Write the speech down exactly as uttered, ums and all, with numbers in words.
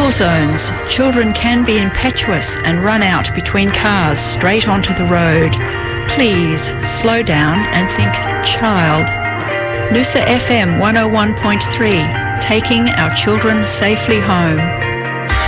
school zones, children can be impetuous and run out between cars straight onto the road. Please slow down and think child. Noosa F M one oh one point three, taking our children safely home.